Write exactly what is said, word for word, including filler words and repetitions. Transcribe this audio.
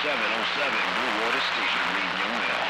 seven oh seven Blue Water Station reading your mail.